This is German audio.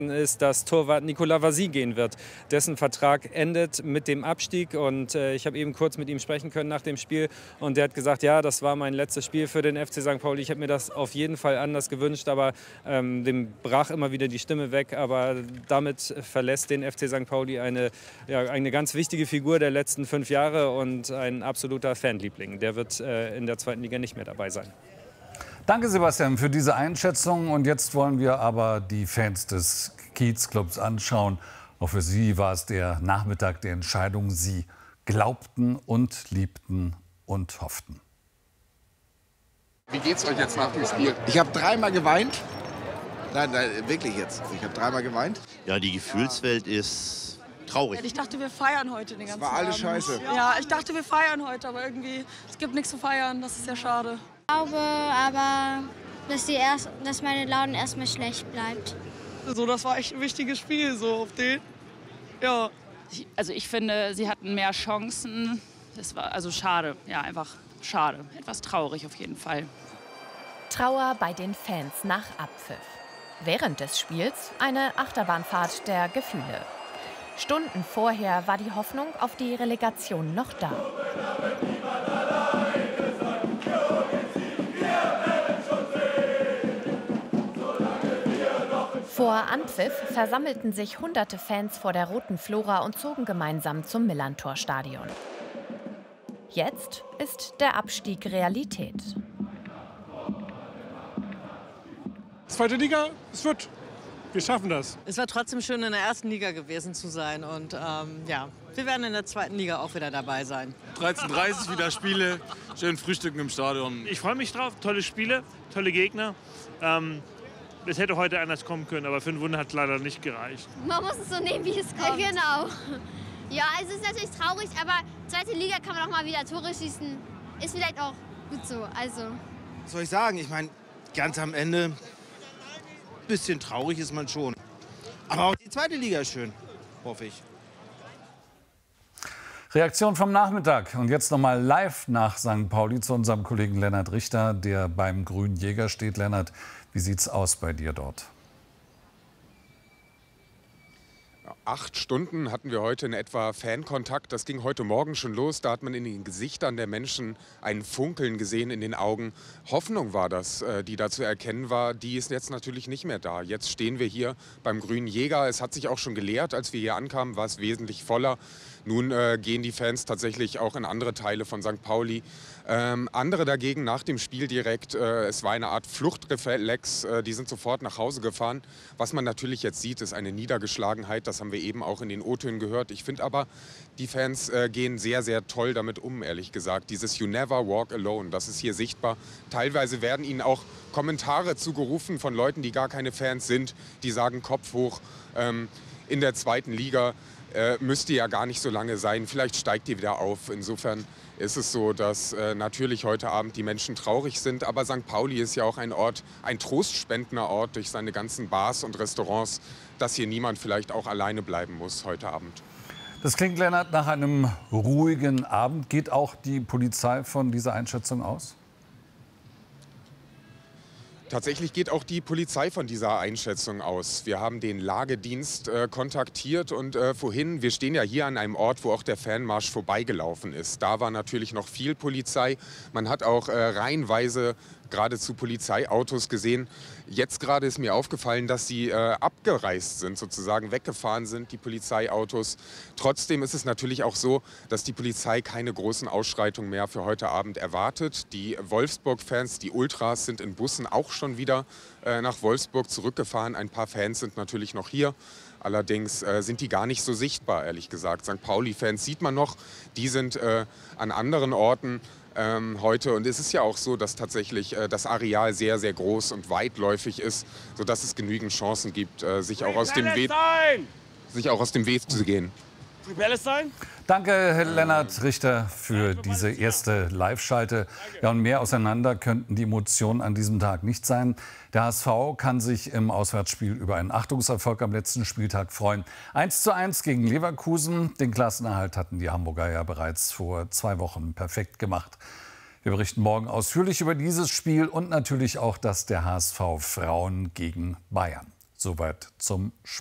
ist, dass Torwart Nicolas Wasy gehen wird. Dessen Vertrag endet mit dem Abstieg und ich habe eben kurz mit ihm sprechen können nach dem Spiel und der hat gesagt, ja, das war mein letztes Spiel für den FC St. Pauli. Ich habe mir das auf jeden Fall anders gewünscht, aber dem brach immer wieder die Stimme weg. Aber damit verlässt den FC St. Pauli eine ganz wichtige Figur der letzten 5 Jahre und ein absoluter Fanliebling. Der wird in der 2. Liga nicht mehr dabei sein. Danke, Sebastian, für diese Einschätzung. Und jetzt wollen wir aber die Fans des Kiezclubs anschauen. Auch für sie war es der Nachmittag der Entscheidung. Sie glaubten und liebten und hofften. Wie geht's euch jetzt nach dem Spiel? Ich habe 3-mal geweint. Nein, wirklich jetzt. Ich habe 3-mal geweint. Ja, die Gefühlswelt ist traurig. Ich dachte, wir feiern heute den ganzen Abend. War alles scheiße. Ja, ich dachte, wir feiern heute, aber irgendwie, es gibt nichts zu feiern. Das ist ja schade. Ich glaube aber, dass meine Laune erstmal schlecht bleibt. So, das war echt ein wichtiges Spiel, so auf den. Ja. Also ich finde, sie hatten mehr Chancen. Das war also schade, ja, einfach schade. Etwas traurig auf jeden Fall. Trauer bei den Fans nach Abpfiff. Während des Spiels eine Achterbahnfahrt der Gefühle. Stunden vorher war die Hoffnung auf die Relegation noch da. Vor Anpfiff versammelten sich hunderte Fans vor der Roten Flora und zogen gemeinsam zum Millerntor-Stadion. Jetzt ist der Abstieg Realität. Zweite Liga, es wird. Wir schaffen das. Es war trotzdem schön, in der 1. Liga gewesen zu sein. Und ja, wir werden in der 2. Liga auch wieder dabei sein. 13:30 Uhr wieder Spiele, schön frühstücken im Stadion. Ich freue mich drauf, tolle Spiele, tolle Gegner. Es hätte heute anders kommen können, aber für ein Wunder hat es leider nicht gereicht. Man muss es so nehmen, wie es kommt. Genau. Ja, es ist natürlich traurig, aber 2. Liga kann man auch mal wieder Tore schießen. Ist vielleicht auch gut so. Also. Was soll ich sagen? Ich meine, ganz am Ende, ein bisschen traurig ist man schon. Aber auch die 2. Liga ist schön, hoffe ich. Reaktion vom Nachmittag. Und jetzt noch mal live nach St. Pauli zu unserem Kollegen Lennart Richter, der beim Grünen Jäger steht. Lennart, wie sieht's aus bei dir dort? 8 Stunden hatten wir heute in etwa Fankontakt. Das ging heute Morgen schon los. Da hat man in den Gesichtern der Menschen ein Funkeln gesehen in den Augen. Hoffnung war das, die da zu erkennen war. Die ist jetzt natürlich nicht mehr da. Jetzt stehen wir hier beim Grünen Jäger. Es hat sich auch schon geleert. Als wir hier ankamen, war es wesentlich voller. Nun gehen die Fans tatsächlich auch in andere Teile von St. Pauli. Andere dagegen nach dem Spiel direkt, es war eine Art Fluchtreflex, die sind sofort nach Hause gefahren. Was man natürlich jetzt sieht, ist eine Niedergeschlagenheit, das haben wir eben auch in den O-Tönen gehört. Ich finde aber, die Fans gehen sehr, sehr toll damit um, ehrlich gesagt. Dieses You Never Walk Alone, das ist hier sichtbar. Teilweise werden ihnen auch Kommentare zugerufen von Leuten, die gar keine Fans sind, die sagen Kopf hoch, in der 2. Liga müsste ja gar nicht so lange sein. Vielleicht steigt die wieder auf. Insofern ist es so, dass natürlich heute Abend die Menschen traurig sind. Aber St. Pauli ist ja auch ein Ort, ein trostspendender Ort durch seine ganzen Bars und Restaurants, dass hier niemand vielleicht auch alleine bleiben muss heute Abend. Das klingt, Lennart, nach einem ruhigen Abend. Geht auch die Polizei von dieser Einschätzung aus? Tatsächlich geht auch die Polizei von dieser Einschätzung aus. Wir haben den Lagedienst kontaktiert und vorhin, wir stehen ja hier an einem Ort, wo auch der Fanmarsch vorbeigelaufen ist. Da war natürlich noch viel Polizei. Man hat auch reihenweise geradezu Polizeiautos gesehen. Jetzt gerade ist mir aufgefallen, dass sie abgereist sind, sozusagen weggefahren sind, die Polizeiautos. Trotzdem ist es natürlich auch so, dass die Polizei keine großen Ausschreitungen mehr für heute Abend erwartet. Die Wolfsburg-Fans, die Ultras, sind in Bussen auch schon wieder nach Wolfsburg zurückgefahren. Ein paar Fans sind natürlich noch hier. Allerdings sind die gar nicht so sichtbar, ehrlich gesagt. St. Pauli-Fans sieht man noch. Die sind an anderen Orten heute. Und es ist ja auch so, dass tatsächlich das Areal sehr, sehr groß und weitläufig ist, sodass es genügend Chancen gibt, sich auch aus dem Weg zu gehen. Danke, Lennart Richter, für diese erste Live-Schalte. Ja, und mehr auseinander könnten die Emotionen an diesem Tag nicht sein. Der HSV kann sich im Auswärtsspiel über einen Achtungserfolg am letzten Spieltag freuen. 1:1 gegen Leverkusen. Den Klassenerhalt hatten die Hamburger ja bereits vor 2 Wochen perfekt gemacht. Wir berichten morgen ausführlich über dieses Spiel und natürlich auch das der HSV Frauen gegen Bayern. Soweit zum Spiel.